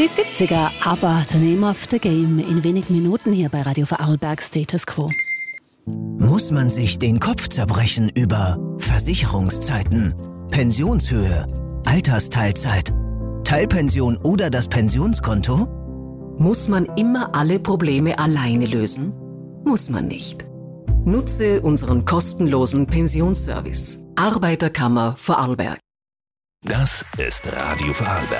Die 70er, aber the name of the game. In wenigen Minuten hier bei Radio Vorarlberg Status Quo. Muss man sich den Kopf zerbrechen über Versicherungszeiten, Pensionshöhe, Altersteilzeit, Teilpension oder das Pensionskonto? Muss man immer alle Probleme alleine lösen? Muss man nicht. Nutze unseren kostenlosen Pensionsservice. Arbeiterkammer Vorarlberg. Das ist Radio Vorarlberg.